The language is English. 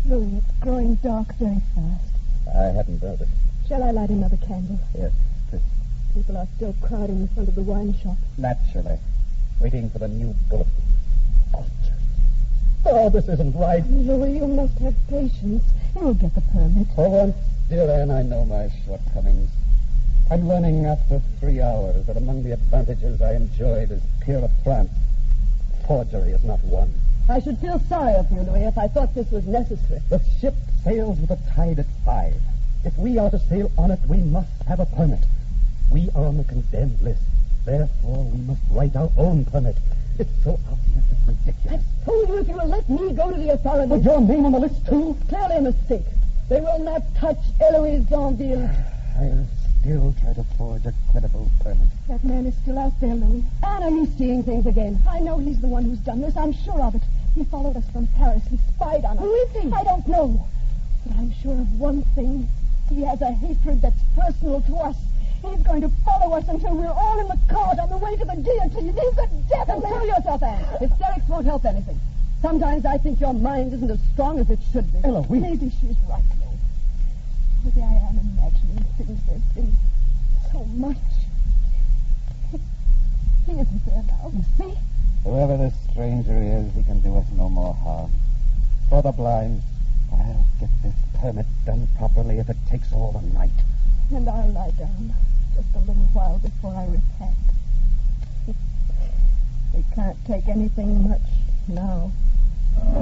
Louis, it's growing dark very fast. I hadn't noticed. Shall I light another candle? Yes, please. People are still crowding in front of the wine shop. Naturally. Waiting for the new bullet. Oh, this isn't right. Louis, you must have patience. You'll get the permit. For once, dear Anne, I know my shortcomings. I'm learning after 3 hours that among the advantages I enjoyed as peer of France, forgery is not one. I should feel sorry for you, Louis, if I thought this was necessary. The ship sails with the tide at 5. If we are to sail on it, we must have a permit. We are on the condemned list. Therefore, we must write our own permit. It's so obvious, it's ridiculous. I told you if you will let me go to the authorities. With your name on the list, too? Clearly a mistake. They will not touch Eloise Zonville. I'll still try to forge a credible permit. That man is still out there, Louis. Anne, are you seeing things again? I know he's the one who's done this. I'm sure of it. He followed us from Paris. He spied on us. Who is he? I don't know. But I'm sure of one thing. He has a hatred that's personal to us. He's going to follow us until we're all in the cart on the way to the guillotine. He's the devil. Control yourself, Anne. Hysterics won't help anything. Sometimes I think your mind isn't as strong as it should be. Ella, Maybe she's right, Louis. Maybe I am imagining things. There's been so much. He isn't there now. You see? Whoever this stranger is, he can do us no more harm. For the blind, I'll get this permit done properly if it takes all the night. And I'll lie down just a little while before I repent. We can't take anything much now.